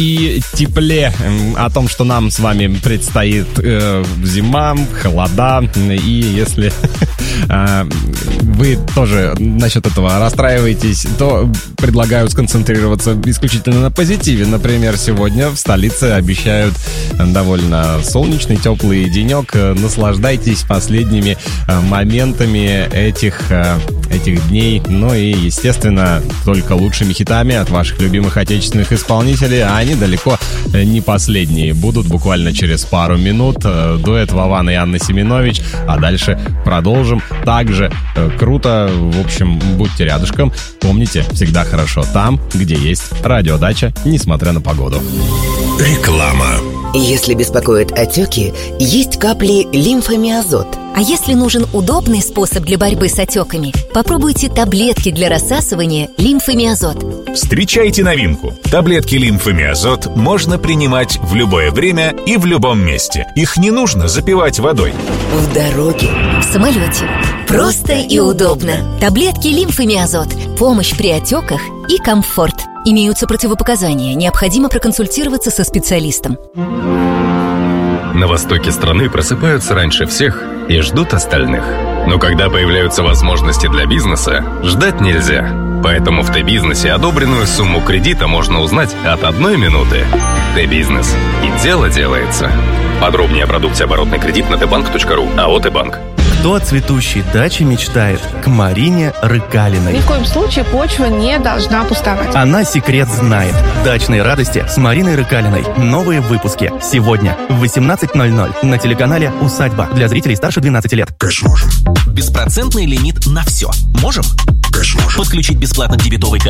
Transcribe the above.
и тепле, о том, что нам с вами предстоит зима, холода, и если вы тоже насчет этого расстраиваетесь, то предлагаю сконцентрироваться исключительно на позитиве. Например, сегодня в столице обещают довольно солнечный, теплый денек. Наслаждайтесь последними моментами этих дней. Ну и, естественно, только лучшими хитами от ваших любимых отечественных исполнителей. А они далеко не последние. Будут буквально через пару минут. Дуэт Вован и Анна Семенович. А дальше продолжим. Также круто. В общем, будьте рядышком. Помните, всегда хорошо там, где есть радиодача, несмотря на погоду. Реклама. Если беспокоят отеки, есть капли лимфомиазот. А если нужен удобный способ для борьбы с отеками, попробуйте таблетки для рассасывания лимфомиазот. Встречайте новинку. Таблетки лимфомиазот можно принимать в любое время и в любом месте. Их не нужно запивать водой. В дороге, В самолете. Просто и удобно. Таблетки лимфомиазот. Помощь при отеках и комфорт. Имеются противопоказания. Необходимо проконсультироваться со специалистом. На востоке страны просыпаются раньше всех и ждут остальных. Но когда появляются возможности для бизнеса, ждать нельзя. Поэтому в Т-бизнесе одобренную сумму кредита можно узнать от 1 минуты. Т-бизнес. И дело делается. Подробнее о продукте оборотный кредит на tbank.ru. АО «Т-банк». Кто о цветущей даче мечтает? К Марине Рыкалиной. Ни в коем случае почва не должна пустовать. Она секрет знает. Дачные радости с Мариной Рыкалиной. Новые выпуски. Сегодня в 18:00 на телеканале «Усадьба». Для зрителей старше 12 лет. Конечно, можем. Беспроцентный лимит на все. Можем? Конечно, можем. Подключить бесплатно к дебетовой карте